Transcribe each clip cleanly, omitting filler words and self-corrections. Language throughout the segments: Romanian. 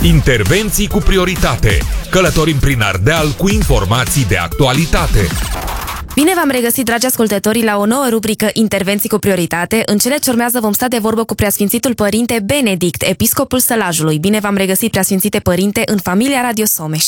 Intervenții cu prioritate. Călătorim prin Ardeal cu informații de actualitate. Bine v-am regăsit, dragi ascultători, la o nouă rubrică Intervenții cu prioritate. În cele ce urmează vom sta de vorbă cu Preasfințitul Părinte Benedict, episcopul Sălajului. Bine v-am regăsit, Preasfințite Părinte, în familia Radio Someș.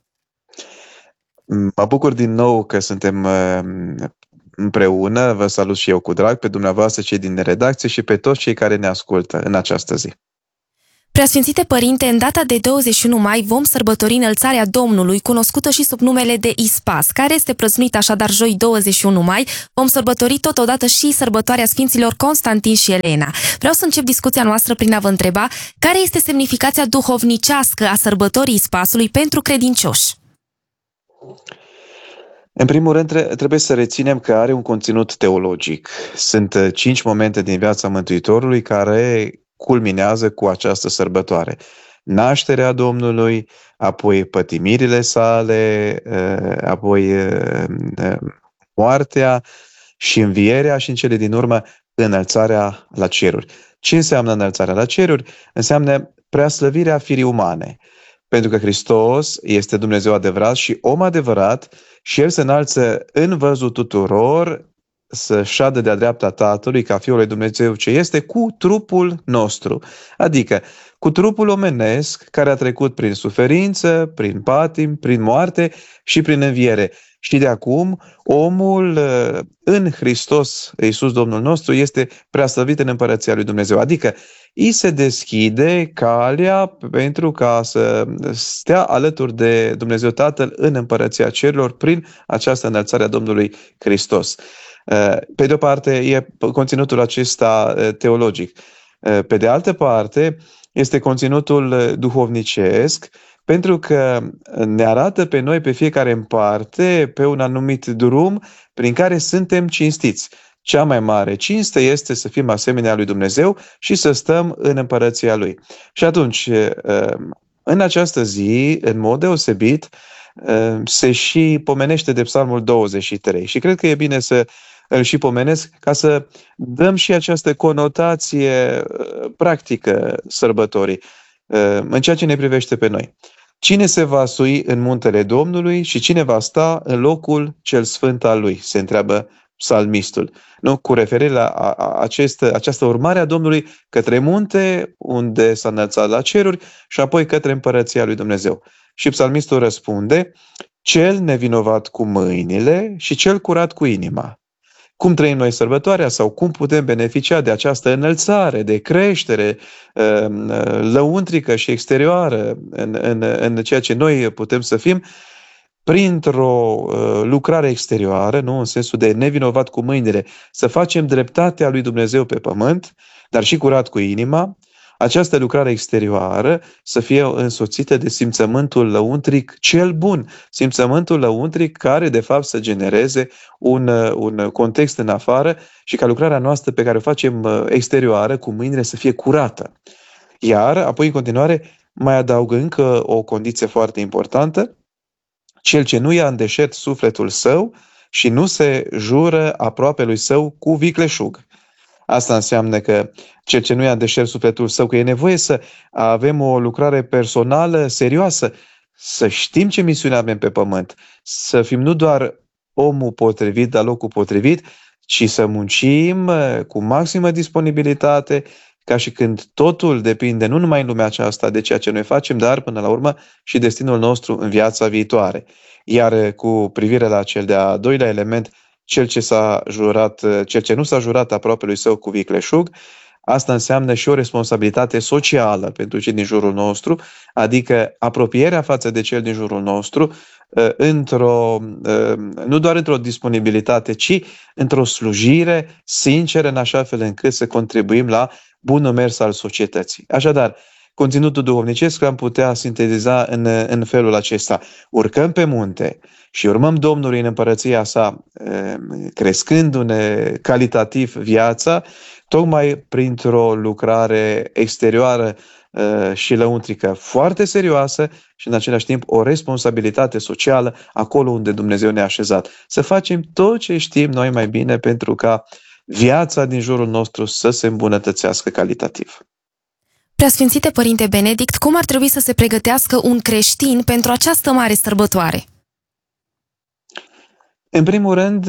Mă bucur din nou că suntem împreună. Vă salut și eu cu drag pe dumneavoastră, cei din redacție, și pe toți cei care ne ascultă în această zi. Preasfințite Părinte, în data de 21 mai vom sărbători înălțarea Domnului, cunoscută și sub numele de Ispas, care este prăznuit așadar joi 21 mai. Vom sărbători totodată și sărbătoarea Sfinților Constantin și Elena. Vreau să încep discuția noastră prin a vă întreba care este semnificația duhovnicească a sărbătorii Ispasului pentru credincioși. În primul rând, trebuie să reținem că are un conținut teologic. Sunt 5 momente din viața Mântuitorului care culminează cu această sărbătoare. Nașterea Domnului, apoi pătimirile sale, apoi moartea și învierea și în cele din urmă înălțarea la ceruri. Ce înseamnă înălțarea la ceruri? Înseamnă preaslăvirea firii umane. Pentru că Hristos este Dumnezeu adevărat și om adevărat și El se înalță în văzul tuturor să șadă de-a dreapta Tatălui ca Fiul lui Dumnezeu ce este cu trupul nostru. Adică cu trupul omenesc care a trecut prin suferință, prin patim, prin moarte și prin înviere. Și de acum omul în Hristos, Iisus Domnul nostru, este preaslăvit în Împărăția lui Dumnezeu. Adică îi se deschide calea pentru ca să stea alături de Dumnezeu Tatăl în Împărăția Cerurilor prin această înălțare a Domnului Hristos. Pe de o parte e conținutul acesta teologic. Pe de altă parte este conținutul duhovnicesc, pentru că ne arată pe noi, pe fiecare în parte, pe un anumit drum prin care suntem cinstiți. Cea mai mare cinste este să fim asemenea lui Dumnezeu și să stăm în Împărăția Lui. Și atunci, în această zi, în mod deosebit, se și pomenește de Psalmul 23. Și cred că e bine să îl și pomenesc ca să dăm și această conotație practică sărbătorii în ceea ce ne privește pe noi. Cine se va sui în muntele Domnului și cine va sta în locul cel sfânt al Lui? Se întreabă psalmistul. Nu? Cu referire la această urmare a Domnului către munte, unde s-a înălțat la ceruri, și apoi către Împărăția lui Dumnezeu. Și psalmistul răspunde: cel nevinovat cu mâinile și cel curat cu inima. Cum trăim noi sărbătoarea sau cum putem beneficia de această înălțare, de creștere lăuntrică și exterioară în ceea ce noi putem să fim? Printr-o lucrare exterioară, nu în sensul de nevinovat cu mâinile, să facem dreptatea lui Dumnezeu pe pământ, dar și curat cu inima. Această lucrare exterioară să fie însoțită de simțământul lăuntric cel bun, simțământul lăuntric care de fapt să genereze un context în afară și ca lucrarea noastră pe care o facem exterioară cu mâinile să fie curată. Iar apoi în continuare mai adaug încă o condiție foarte importantă: cel ce nu ia în deșert sufletul său și nu se jură aproapelui său cu vicleșug. Asta înseamnă că cel ce nu ia în deșert sufletul său, că e nevoie să avem o lucrare personală serioasă, să știm ce misiune avem pe pământ, să fim nu doar omul potrivit la locul potrivit, ci să muncim cu maximă disponibilitate, ca și când totul depinde nu numai în lumea aceasta de ceea ce noi facem, dar până la urmă și destinul nostru în viața viitoare. Iar cu privire la cel de-a doilea element, cel ce nu s-a jurat aproapelui său cu vicleșug, asta înseamnă și o responsabilitate socială pentru cei din jurul nostru, adică apropierea față de cel din jurul nostru, nu doar într-o disponibilitate, ci într-o slujire sinceră, în așa fel încât să contribuim la bunul mers al societății. Așadar, conținutul duhovnicesc l-am putea sintetiza în felul acesta: urcăm pe munte și urmăm Domnului în Împărăția sa, crescându-ne calitativ viața, tocmai printr-o lucrare exterioară și lăuntrică foarte serioasă și în același timp o responsabilitate socială acolo unde Dumnezeu ne-a așezat. Să facem tot ce știm noi mai bine pentru ca viața din jurul nostru să se îmbunătățească calitativ. Preasfințite Părinte Benedict, cum ar trebui să se pregătească un creștin pentru această mare sărbătoare? În primul rând,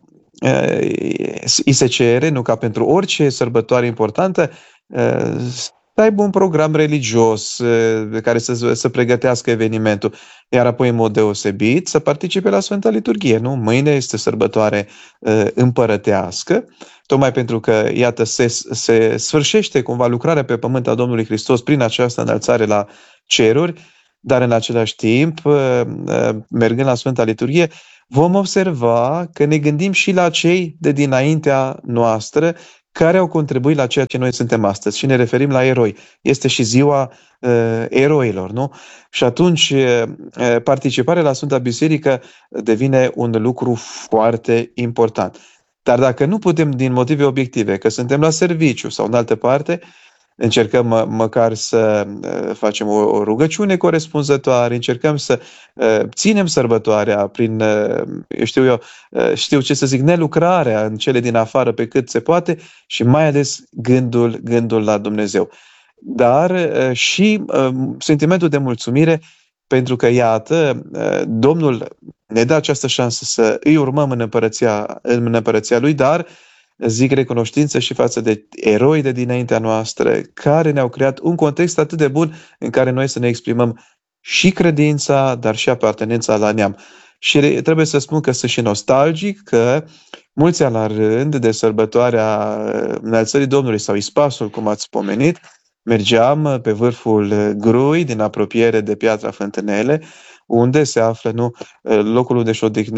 îi se cere, nu ca pentru orice sărbătoare importantă, să aibă un program religios care să pregătească evenimentul, iar apoi în mod deosebit să participe la Sfânta Liturghie. Nu? Mâine este sărbătoare împărătească, tocmai pentru că, iată, se sfârșește cumva lucrarea pe pământ a Domnului Hristos prin această înălțare la ceruri, dar în același timp, mergând la Sfânta Liturghie, vom observa că ne gândim și la cei de dinaintea noastră care au contribuit la ceea ce noi suntem astăzi și ne referim la eroi. Este și ziua eroilor, nu? Și atunci participarea la Sfânta Biserică devine un lucru foarte important. Dar dacă nu putem din motive obiective, că suntem la serviciu sau în altă parte, încercăm măcar să facem o rugăciune corespunzătoare, încercăm să ținem sărbătoarea prin, știu ce să zic, nelucrarea în cele din afară pe cât se poate și mai ales gândul la Dumnezeu. Dar și sentimentul de mulțumire pentru că, iată, Domnul ne dă această șansă să îi urmăm în împărăția Lui, dar zic recunoștință și față de eroi de dinaintea noastră care ne-au creat un context atât de bun în care noi să ne exprimăm și credința, dar și apartenența la neam. Și trebuie să spun că sunt și nostalgic că mulți ani la rând de sărbătoarea Înălțării Domnului sau Ispasul, cum ați pomenit, mergeam pe vârful Grui din apropiere de Piatra Fântânele, unde se află locul unde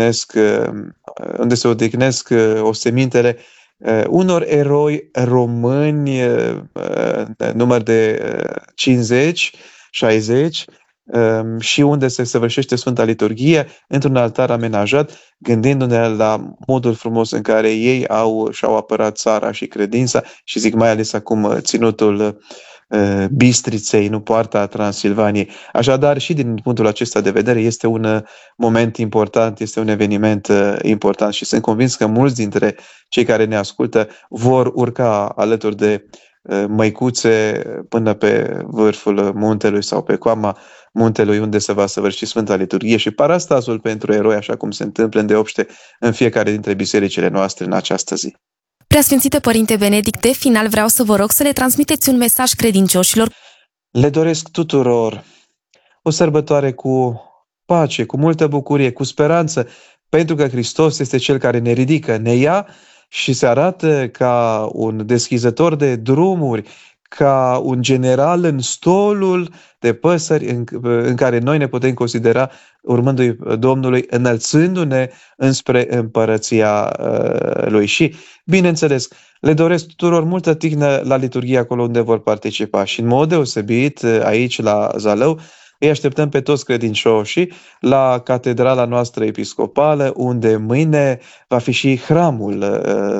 se odihnesc osemintele unor eroi români, număr de 50, 60, și unde se săvârșește Sfânta Liturghie într-un altar amenajat, gândindu-ne la modul frumos în care ei și-au apărat țara și credința și zic mai ales acum ținutul Bistriței, nu poarta Transilvaniei. Așadar, și din punctul acesta de vedere, este un moment important, este un eveniment important și sunt convins că mulți dintre cei care ne ascultă vor urca alături de măicuțe până pe vârful muntelui sau pe coama muntelui unde se va săvârși Sfânta Liturghie și parastasul pentru eroi, așa cum se întâmplă îndeopște în fiecare dintre bisericile noastre în această zi. Preasfințite Părinte Benedict, de final vreau să vă rog să le transmiteți un mesaj credincioșilor. Le doresc tuturor o sărbătoare cu pace, cu multă bucurie, cu speranță, pentru că Hristos este Cel care ne ridică, ne ia și se arată ca un deschizător de drumuri, ca un general în stolul de păsări în care noi ne putem considera urmându-i Domnului, înălțându-ne înspre împărăția Lui. Și, bineînțeles, le doresc tuturor multă tihnă la liturghie acolo unde vor participa și, în mod deosebit, aici la Zalău, îi așteptăm pe toți credincioșii la catedrala noastră episcopală, unde mâine va fi și hramul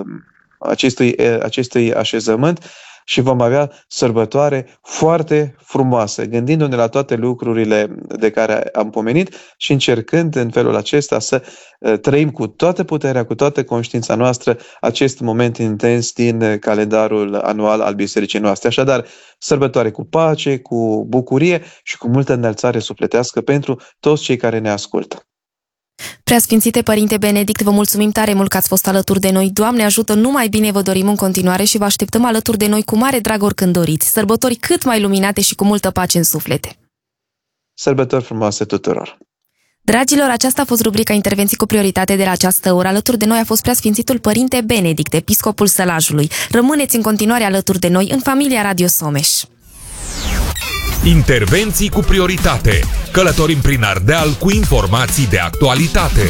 acestui așezământ și vom avea sărbătoare foarte frumoasă, gândindu-ne la toate lucrurile de care am pomenit și încercând în felul acesta să trăim cu toată puterea, cu toată conștiința noastră acest moment intens din calendarul anual al bisericii noastre. Așadar, sărbătoare cu pace, cu bucurie și cu multă înălțare sufletească pentru toți cei care ne ascultă. Preasfințite Părinte Benedict, vă mulțumim tare mult că ați fost alături de noi. Doamne ajută, numai bine vă dorim în continuare și vă așteptăm alături de noi cu mare drag oricând doriți. Sărbători cât mai luminate și cu multă pace în suflete. Sărbători frumoase tuturor! Dragilor, aceasta a fost rubrica Intervenții cu prioritate de la această oră. Alături de noi a fost Preasfințitul Părinte Benedict, episcopul Sălajului. Rămâneți în continuare alături de noi în familia Radio Someș. Intervenții cu prioritate. Călătorim prin Ardeal cu informații de actualitate.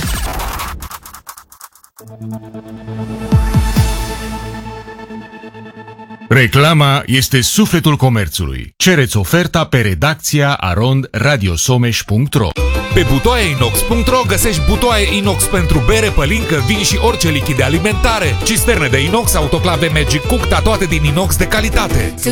Reclama este sufletul comerțului. Cereți oferta pe redacția @radiosomeș.ro. Pe butoaiainox.ro găsești butoaie inox pentru bere, pălincă, vin și orice lichide alimentare, cisterne de inox, autoclave Magic Cook, toate din inox de calitate.